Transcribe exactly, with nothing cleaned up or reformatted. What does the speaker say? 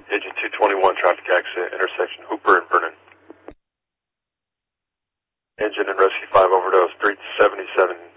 Agent two twenty-one, traffic accident, intersection Hooper and Vernon. Engine and Rescue five overdose, three seventy-seven